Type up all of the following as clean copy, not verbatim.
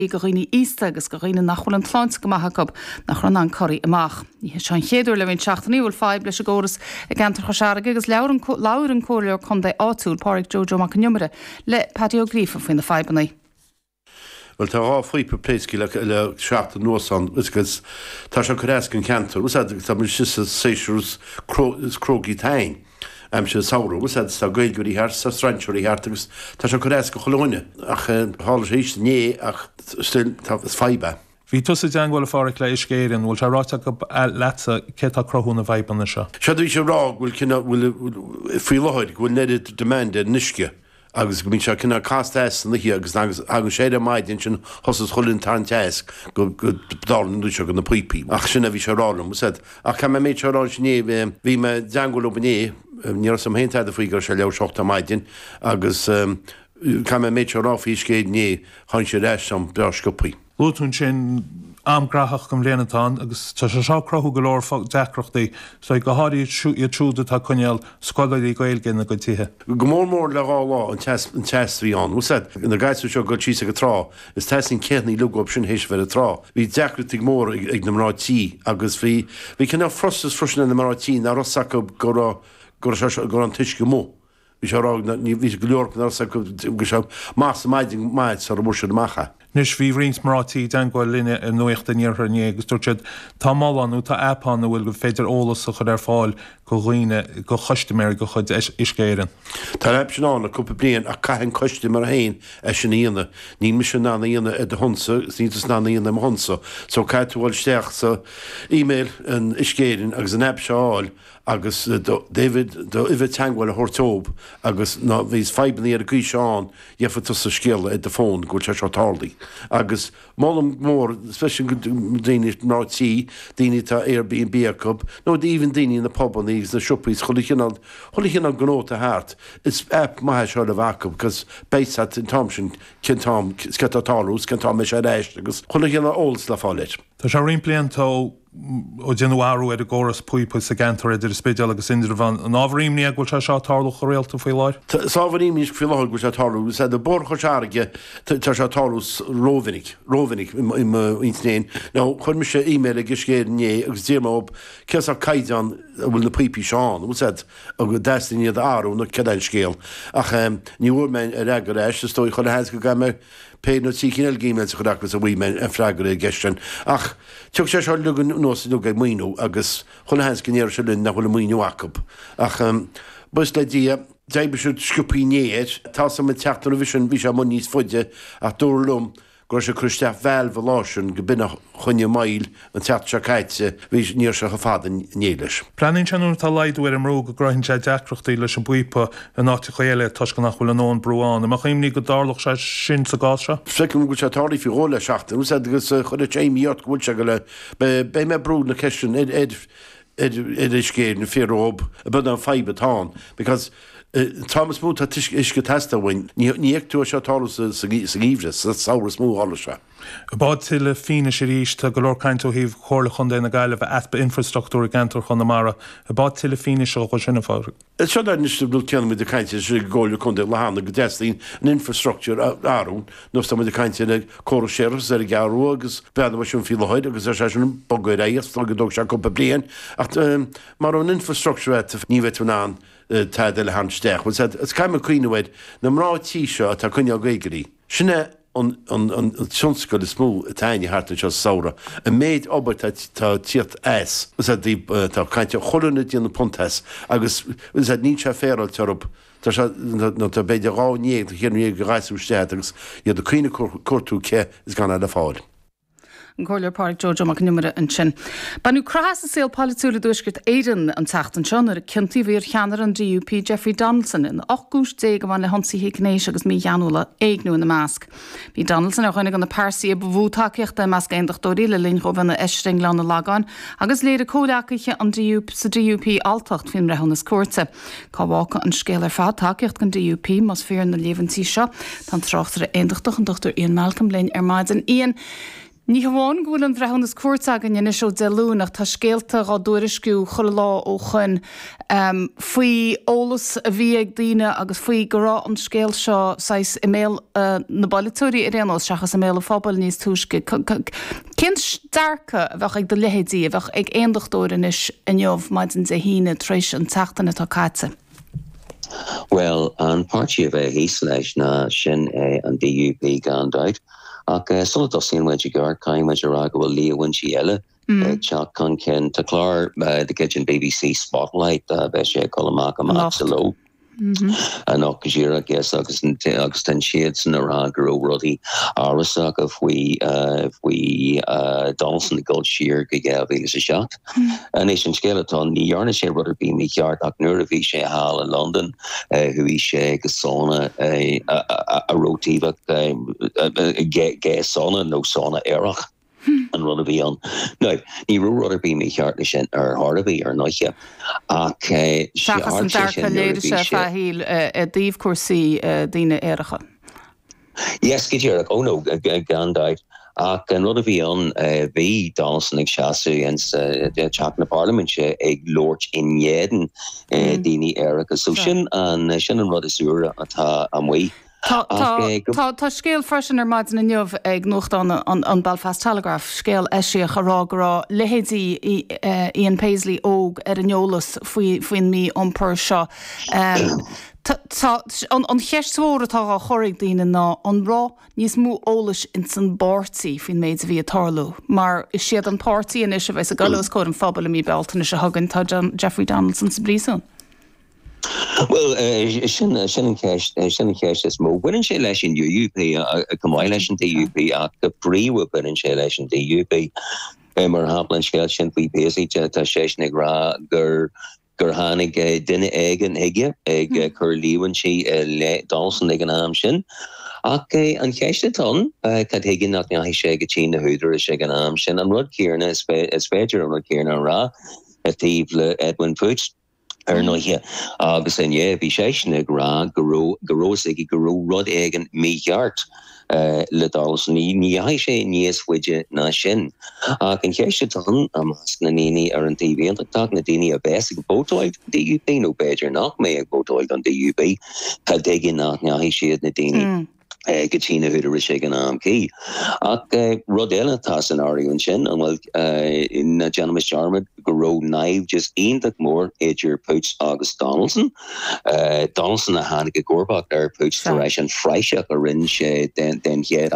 go riine ísta agus go riine nachhfuil an tláint gomaithacab nach ran an choirí amach. Ní sean chéadú le bhín 16 5 leis agóras a gantar chosearga agus leabhar an cóirleor chun é áitiúil Pádraig Jojo mac an numara le Patio Grífa faoin na feibanna. Well, tá á faoi pléisci le seachta nóán gus tá se choréasc an cantar, ús tá mu si séisiús crógaí tain. Se saoú gus tá gailgurí heart sa straintúí heart agus tá se choréasc go cholóine ach hála éis né ach still tá feibe. Bhí tusa deanghil fáric le iscéireann bhfuil ráta go leta cétá crothúna bhabanna seo. Seadú sé rá bhfuil fao láid bhfuil neidir demanda nisce agus go mín se cinna castéis na hí agus séad maidin sin hosas cholinn tartéis go dálan dú se go na puipi. Ach sinna bhí se rálam ach cha méid se rá sinné bhí me deanghil ó bané níor sam héntaid a faoi gur se leo seachta maidin agus cha méid se ráfií céad né chuin sé réis sam bear scopaí. Lútún sin amgrachach gom léanatán agus tá se seo crothú go leir decrochtaí so go háirí trúda tá chuneal scoileí gailgin na go tithe. Go mór le gá lá an test bhí an. Úsad na gaiú seo go tí a trá, is testin céithnaí luúb sin hééis ver a trá. Bhí decrutí mór ag na mrátí agus bhí cinna frostas frosin na mrátí na rosa go an tuisce mó. Bhí se rá ní bhí go leor go se más maiding maid sa bhór se macha. Nis bhí rins marátí deangáil linne an nuochtta níorthar ní agus dúirtead tá málanú tá appánna bhfuil go féidir ólas a chud ar fáil go roioine go choisteméir go chud iscéireann. Tá raibh sin an a cúpa bliain a caitheann coistimar a hain sin íana, ní mi sin nána íana a honsa, nítas nána íana am honsa, so caiithúil steach sa e-mail an iscéireann agus an app seáil agus David do ifh teanghil a thortób agus ná bhís febannaí ar a gí seán dhefa sa scéal de fón go se seotálaí. Agus málam mór, especially daine nátí, daine tá Airbnb acab, nó even daine na pobanní na siopís chola chinál gnóta háart. Is app maithe seo le bhacab, cos béisat in Thomson cintám scatátáús cintám me sé réist agus chola chinál ólas le fáilit. Tá se rimpléantá ó Januáru a góras puipa sa gantar idir spéideal agus idir bhan an ábhríomní a gúil se seátála cho réalta faoi láir? Sábhríomní fiáil go setáú, sé de bor choseige tá setáús róvinnig im intnéin. Ná chun me sé e-mail a giscéir né agus déirma op ces a caiidan bhfuil na puipi seán, ús a go destiní áú na cedáil scéal. Ach níúir me a regur éis, stoi chun hes go gaime pe no tí cinál gíimeil sa chudaachgus a bhíime an freigur a gestan. Ach tuach sé seáil lugan nós lu go muoinú agus chuna hens gnéir se linn nach bhfuil muoinú acab. Ach bus le dia déibe siú sciúpinéir, tá sam teachtar vision bhí se mu níos fuide a dúlum go se cruisteach bhil bhláisiún go binna chunne mail an techt se caiite bhís níor se go fád néiles. Planin seanú tá leidúir am ró go groinn sé deachreachtaí leis an buipa an áte chéile tuis go nach bhfuil an ón brúán, amach imní go dálach sé sin sa gása? Flecum go se táirí fi róla seachta, ús agus chud a téimiíart gohfuil se go le be me brúd na ceisiún céir na férób a bud an feibetáin, because Thomas Moot hat isce testa bhain, ní tú se tála sa gíomhre sa saoras mú hála se. Bád tiile fíne sé ríis tá go leor caintú híh chóirla chun déna gaile bheith aspa infrastruktúra gantar chun na mara, bád tiile fíne seo go sinna fára. Se níiste bú cean mu de caiinte sé ggóla chun de lehanana go deín an infrastruktúr áún, nó tá mu de caiinte le choir séras ar gearú agus beanna sin fi leid agus sé sin bogaid éas tá go dog se cumpa blian, ach mar an infrastruktúr ní bheitúán tá le hansteach. Is caiim a cuioinehaid na mrátí seo tá chuine gaigurí. Sinne an sionscoil is smú a taine hartan seo saora. A méid obair tá tíocht éis. Tá caiinte cholanna díana pontas agus ní se féráil tearb tá beidir ráníag chéanú go ráisústeach agus iad a cuioine cuatú ce is gan le fáil. An Cóirleor Pádraig Jojo mac numara an sin. Banú crahas a síl polúla dúisgurt éan an teachtan seán ar a cinntaí bhíor cheanar an DUP Jeffrey Donaldson in 8 dé go bhain le honsaí héicnééis agus mí cheanúla éagnú na measc. Bhí Donaldson ar chuinnig an na pásaí a bhútáceocht a measc aondachtúirí le lín roimh na eistring le na lagáin agus léad a códacaige an sa DUP altacht fin re na cuarta. Cábhácha an scéal ar fád taceocht gan DUP mas fear na léhantí seo, tá tráchtar a aondachtach an Dr. Ian Malcolm Lynn ar maidin Ian. Ní hamháin gúil an bhreithn is cuairteagan in isio de lúnach tá scéalta á dúirisciú chula lá ó chun faoi ólas a bhí ag daine agus faoi gorá an scéal seo sais email na bailitúirí i réanós seachas email a fábal níos túisce. Cén starcha a bheith ag do lehéidí a bheith ag éondachtúir is inneomh maidin de híine tréis an teachtainna tá caite. Well, an party of a leis na sin an DUP gandáid, ach sulla dosíon wedi gar caim wedi raga bhfuil Leo when she ella, Chuck con ken ta clar the kitchen BBC Spotlight be sé colmach am absolute. An okajira guess agus ten shades in a ragro ruddy arasaka if we Donaldson the gold sheer gavi is a shot. A nation skeleton ni yarna she rudder be me yard ak nuravi she hall in London who he she gasona a rotiva gas sauna no sauna erach. And run bhí an. No, ní rudder bí mé cheart sin ar Hardabí ar noiche. Seachas an darcha léidir se fahíl a díomh cuasaí daoine éiricha. Yes, gidéach, oh no, gandáid. Ach an rud a bhí an bhí Donaldson ag seaú ans teach na Parliament se ag Lord in Jeden daoine éiricha. So sin an rud is úra atá am mhaí. Tá scéal freisin ar maidin na neamh ag nuacht an Belfast Telegraph scéal eisiach a rárá lehéidí Ian Paisley óg ar an neolalas faoin mí ompur seo. An cheist atá a choirigh daoine ná an rá níos mú ólas in san bártaí faoin méid a bhí atarlú. Mar is siad an pártaí in is a bheits a galoscóir an fphobal a mí beltain is a hagann tá Jeffrey Donaldson sa brísún. Well, sin cash is mo. When she leis in UUP, a compilation DUP, a pre-whip in she leis in DUP, mar haplan scale sin we busy ta sheshnig ra gur hanig dinne egen higge eg curly when she Donaldson egen am sin. Okay, an cheiste ton cad higgin nach na sé go tína húidir is gan am sin an rud Kieran is féidir an rud Kieran ra a tíble Edwin Poots. Noiche agus en bhí séisina gra goróigi goró rud aigen méart le Donaldson ní ha sé níos fuide na sin. An cheiste tan am na níine ar an TV an tak na daine a bes go bótáid DUP nó beidir nach mé ag bótáid an DUP cad déigin nach na siad na daine. Gatína huidir is gan am cí. Ach rud eile tá an áíonn sin an bhfuil na Janimus Jarmad go ró naimh just aonach mór idir Poots agus Donaldson. Donaldson a hánig go gorbach ar Poots éis an freiseach a rinn sé den chead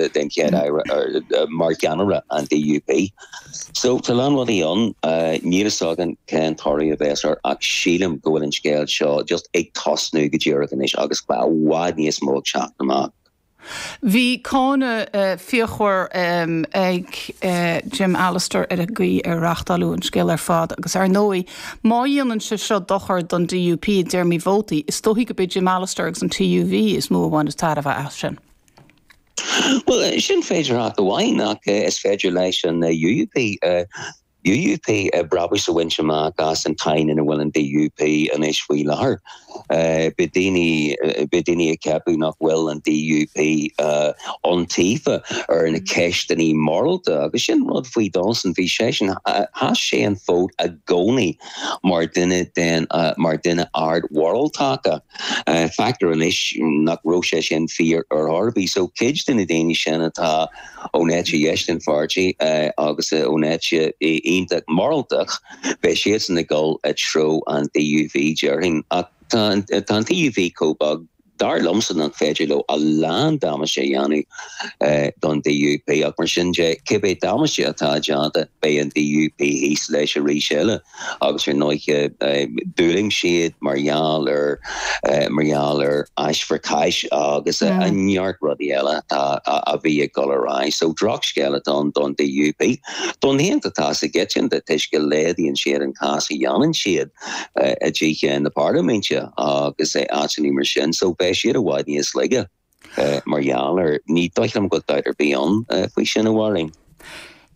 mar Ganara an DUP. So tá lan wat an níras agan cén thoirí a bheits ar ach sílam gohfuil an scéil seo just ag tosnú go ddíireach an is agus bhád níos mó teach amach. Bhí cána fiochóir ag Jim Allister ar a gaí ar reachtalú an scéal ar fad agus ar nói má dhéanann se seo dochar don DUP Jeremy Voti is tóí go bit Jim Allister agus an TUV is mó bhain is tar a bheith sin. Well, sin féidir ach go bhhain ach is féidir leis an UUP brabus a winseach as an tain in a bhfuil an DUP an is faoi láthair. Bedini a ceapú nach bhfuil an DUP an tífa ar na ceistení moralta agus sin rud faoi Donaldson bhí sé sin has sé an fót a gcónaí mar duine ard worldtacha factor an is nach ró sé sin fear ar Harbí so kids duna daine sin atá ónéite dhéistin fartí agus ónéite ionach moraltach be siad na ggóil a tro an DUV jearing tan TUV cóbag dar lumsan an féidirló a lán dáma sé dhéanú don DUP ach mar sin cibé dáma sé atá deanta be an DUP hís leis a ríseile agus ar nóiche dúling siad marall ar eis for caiis agus a neart rudí eile a bhí a golará so drach skeleton don DUP don héanta tá sa getsin de tuisce lédaíonn siad an casa dhéanann siad a ddíche in na Parliamente agus átaní mar sin so siad a bhád níos lige marall ar ní doithlam go daidir bíon faoi sin a bhharing.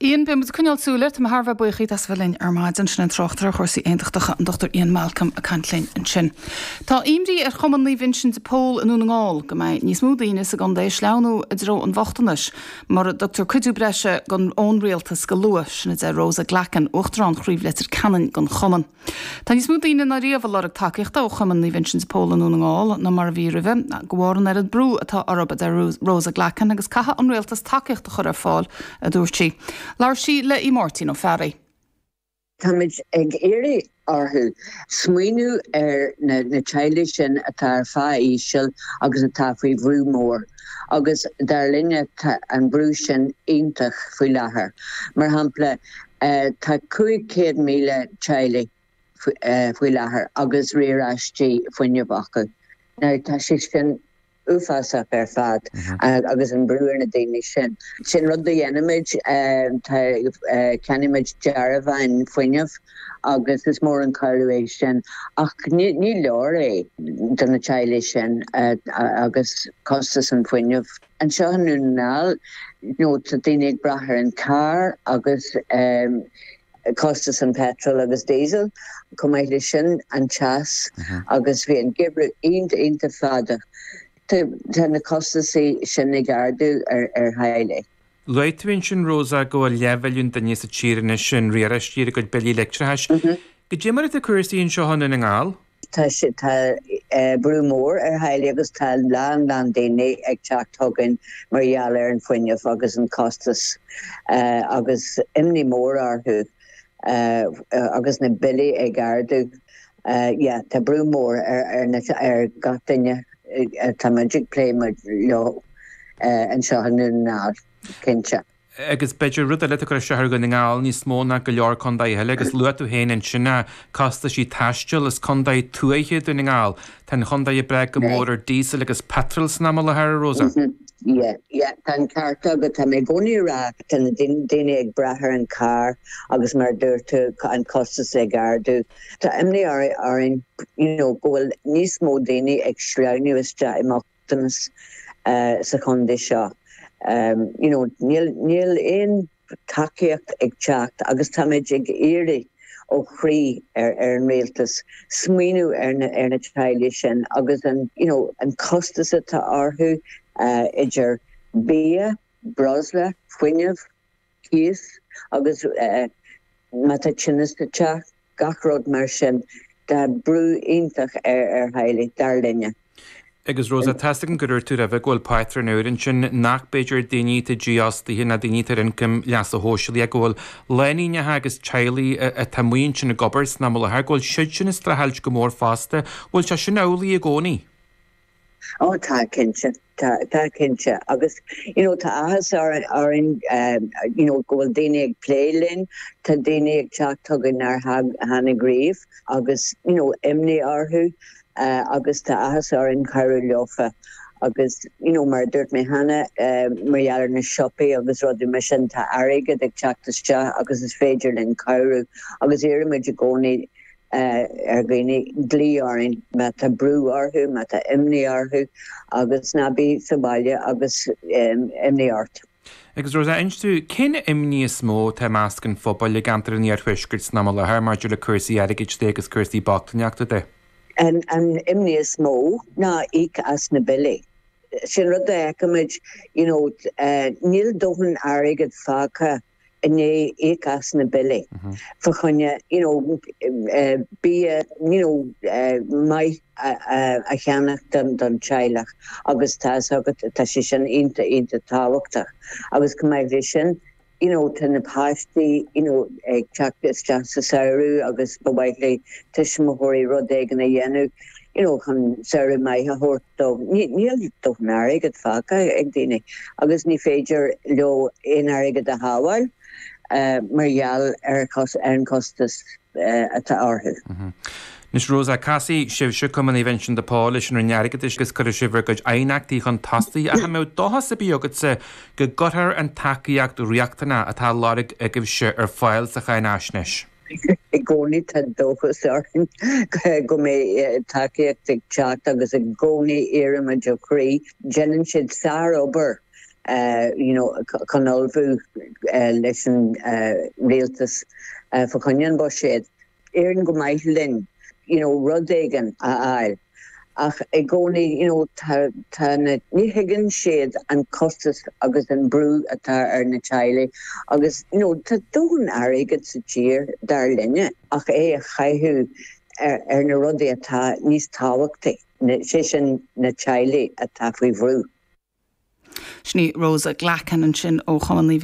Ian bim cynol súler tam Harfa buchaí as bhfuilinn maidin sin an trochttar chuirsaí aontacha an Dr. Ian Malcolm a canlinn an sin. Tá imrí chumannaí Vincent de Paul an únaáil go mbeidh níos múdaíine a gan dééis leanú a dro an bhachtanas, mar Dr. Cuidú breise gan ónréaltas go luas sinna de Rosa Glachan uchtrán chríomhletar canan gan choman. Tá níos múdaíine na riamh lereg takeíochta ó chumannaí Vincent de Paul an únaáil na mar bhí rih gohharan ar brú atá arab de Rosa Glachan agus catha an réaltas takeíochta chur ar fáil a dúirtí. Lár sí le I Martin ó Ferry. Táid ag éirí orthú smuoinú na teile sin atá ar fá íseal agus atá faoi bhrú mór, agus dar linne an brú sin iontach faoi láthair. Mar hampla tá 500 míle teile faoi láthair agus riarastí faoine bacha. Now tá si sin ufasach ar fad agus an brúir na daine sin. Sin rud dhéanaid ceanimiid dearabhain foiineamh agus is mór an carúéis sin ach ní leor é don na teile sin agus costas an foiineamh. An seo an núnáil nó tá daine ag brathar an car agus costas an petrol agus diesel cumáile sin an teas agus bhí an gibre ionta fada. Tá na costaí sin na gardú ar haile. Leithhíonn sin Rosa go levelún daine sa tíirne sin riarastíir go belí lectreis. Go dé mar a cuasaíonn seo hanna na ngáil? Tá si tá brú mór ar haile agus tá lá daine ag teach tugann margheall ar an foiineamh agus an costas agus imní mór orthú agus na bilí ag gardú. Tá brú mór ar gach duine tá magic play mar leo an seo an núnáil cinse. Agus beidir rud a le go sethir go ngáil ní smóna go leor condaí heile agus luú héin an sinna costa sí taisteil is condaid tuaithe do ngáil tan chundaid bre go mór ar diesel agus petrol snam le Har Rosa. tan carta go tá mé gcóí ra tan daine ag brathar an car agus mar dúirtu an costas ag gardú. Tá imní áin gohfuil níos mó daine ag sreáinú iste imachtanas sa chundé seo. Níl éon takeíocht ag teacht agus táid ag éirí ó chrí ar an réaltas smuoinú ar na teile sin agus an costas atá orthú idir bia, brosla, foiineamh, cíos agus mata tsiniste teach gachród mar sin de brú iontach ar haile dar linne. Agus Rosa testa an goúir tú a bheith ghfuil páitr an uirann sin nach beidir daoine a ddíostaí na daoine ar incum leas a hóisiilí a ghfuil leíine agus tealaí a tamuonn sin na gobars na mla ghfuil siid sin is strahailt go mór fásta bhfuil se sin eolaí a gcónaí. Tá cinse agus tá ahas áin gohfuil daine ag plélinn tá daine ag teach tugann ar hana gríomh agus imní orthú agus tá ahas áin cairú leofa agus mar dúirt mé hana margheallar na siopaí agus rudaí mar sin tá airigad ag teachtaiste agus is féidir linn cairú agus éiriid a gcónaí ar gine glí áin me tá brú orthú me tá imní orthú agus nabí sa baile agus imní ort. Agus Rosa einstú cin imní smó tá máscan fóbal le gantar níar thuisgurt na le haar mar le cuasaí airigid agus cuasaí bachtaneachta de. An imní smó ná ic as na bilí. Sin rud eicimiid níl dóhann airigid fácha né ic as na bilí. Fa chunne bí mai a cheannach don teilech agus tá si sin inta táhachtach. Agus go mai bhí sin tan na páistí ag teachtas sa saoú agus bhhaidlí tuismothirí rud éigen na dhéanú chun saoú mai a thuirtó. Níl dohnaigad fáca ag daine agus ní féidir leo éonarigad a hábhail margheall ar an costas atá orthú. Nus Rosa Cassie sibse cuman Vincent de Paul is an nearigad is gus cur sibhar goid einachtaí chun tastaí a mé dohas sa bíogad sa go gothar an takeíocht reachtainna atá lárig a gibh se ar fáil sa chain asneis. I gcónaí tá dóchas orthain go mé takeíocht ag teacht agus i gcónaí éirimeid ó chrí jeanann siad fear obair canolfu leis réaltas for conjan bo séad. Éan go maiith lin, rudégan a ail. Ach gcónaí tá ní higann siad an costas agus an brú atá ar na teile agus tá dúin aigad sa tír dar linne ach é a chaithú ar na rudaí atá níos táhachtaí sé sin na teile atá faoi bhrú. Sní Rosa Glachan an sin ó chamanlí